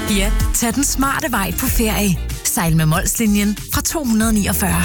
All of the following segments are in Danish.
Ja, tag den smarte vej på ferie. Sejl med Molslinjen fra 249.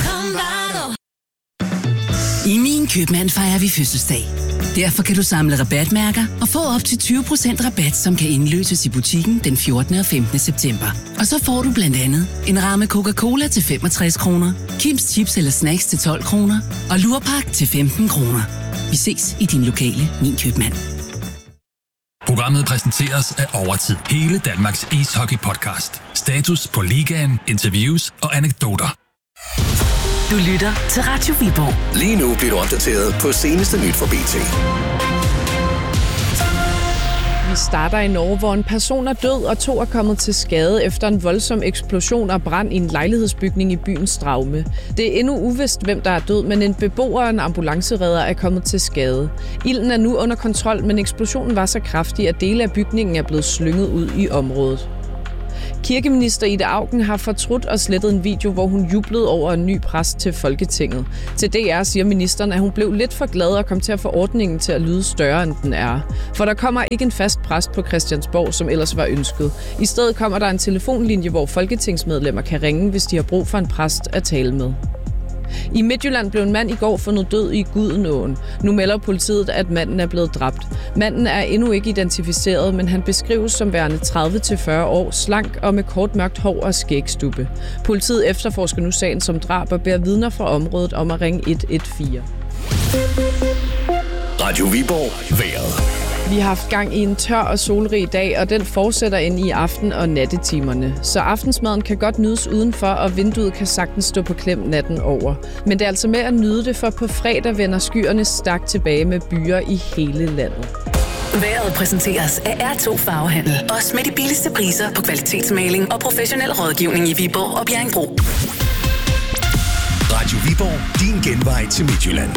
I Min Købmand fejrer vi fødselsdag. Derfor kan du samle rabatmærker og få op til 20% rabat, som kan indløses i butikken den 14. og 15. september. Og så får du blandt andet en ramme Coca-Cola til 65 kroner, Kims Chips eller Snacks til 12 kroner og Lurpak til 15 kroner. Vi ses i din lokale Min Købmand. Programmet præsenteres af Overtid. Hele Danmarks ishockey-podcast. Status på ligaen, interviews og anekdoter. Du lytter til Radio Viborg. Lige nu bliver du opdateret på seneste nyt fra BT. Vi starter i Norge, hvor en person er død, og 2 er kommet til skade efter en voldsom eksplosion og brand i en lejlighedsbygning i byen Straume. Det er endnu uvist, hvem der er død, men en beboer og en ambulanceredder er kommet til skade. Ilden er nu under kontrol, men eksplosionen var så kraftig, at dele af bygningen er blevet slynget ud i området. Kirkeminister Ida Auken har fortrudt og slettet en video, hvor hun jublede over en ny præst til Folketinget. Til DR siger ministeren, at hun blev lidt for glad og kom til at få ordningen til at lyde større, end den er. For der kommer ikke en fast præst på Christiansborg, som ellers var ønsket. I stedet kommer der en telefonlinje, hvor folketingsmedlemmer kan ringe, hvis de har brug for en præst at tale med. I Midtjylland blev en mand i går fundet død i Gudenåen. Nu melder politiet, at manden er blevet dræbt. Manden er endnu ikke identificeret, men han beskrives som værende 30-40 år, slank og med kort mørkt hår og skægstubbe. Politiet efterforsker nu sagen som drab og beder vidner fra området om at ringe 114. Radio Viborg. Vejret. Vi har haft gang i en tør og solrig dag, og den fortsætter ind i aften- og nattetimerne. Så aftensmaden kan godt nydes udenfor, og vinduet kan sagtens stå på klem natten over. Men det er altså med at nyde det, for på fredag vender skyerne stærkt tilbage med byer i hele landet. Vejret præsenteres af R2 Farvehandel. Også med de billigste priser på kvalitetsmaling og professionel rådgivning i Viborg og Bjerringbro. Radio Viborg. Din genvej til Midtjylland.